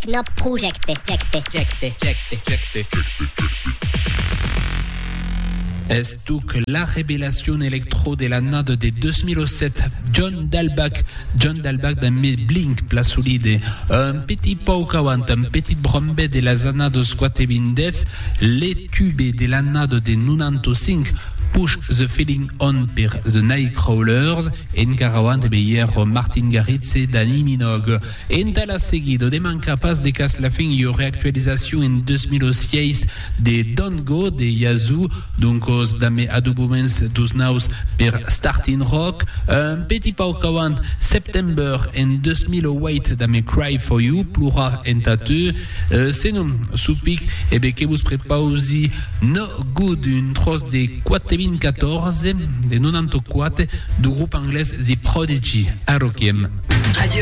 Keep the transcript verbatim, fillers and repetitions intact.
Techno Project. Esto que la revelación electro de la nada de dos mil sept, John Dalbach, John Dalbach de Blink Plasulide, un petit paucawant, un petit brombe de la zanade squatte vindez, les tubes de la nada de nonantocinq, Push the Feeling On per The Nightcrawlers, en Caravant de Beyer Martin Garritz et Danny Minogue. En tal seguido de mancapaz de Caslafin y reactualización en dos mil seis de Don't Go de Yazoo, donc os dame adubumens dos naus per Starting Rock, un petit paucawant September en dos mil ocho dame Cry For You, plura en tateu, uh, senon supic ebe que vos prepausi No Good, un tros de quatre quatorze de nonantoquate du groupe anglais The Prodigy, à Rokiem. Radio